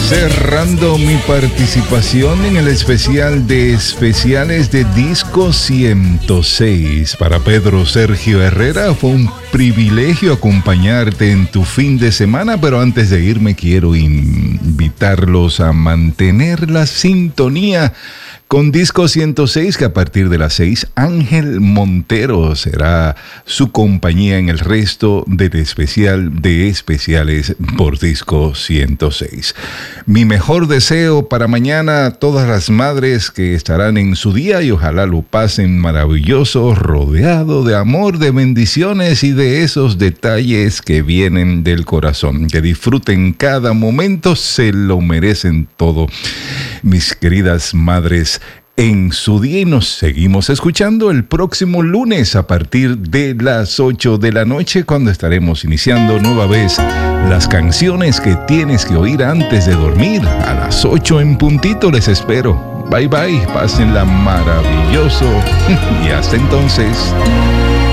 Cerrando mi participación en el especial de especiales de Disco 106. Para Pedro Sergio Herrera fue un privilegio acompañarte en tu fin de semana, pero antes de irme quiero invitarlos a mantener la sintonía con Disco 106, que a partir de las 6, Ángel Montero será su compañía en el resto del especial de especiales por Disco 106. Mi mejor deseo para mañana a todas las madres que estarán en su día y ojalá lo pasen maravilloso, rodeado de amor, de bendiciones y de esos detalles que vienen del corazón. Que disfruten cada momento, se lo merecen todo. Mis queridas madres, en su día, y nos seguimos escuchando el próximo lunes a partir de las 8 de la noche, cuando estaremos iniciando nueva vez las canciones que tienes que oír antes de dormir. A las 8 en puntito les espero. Bye bye, pásenla maravilloso y hasta entonces.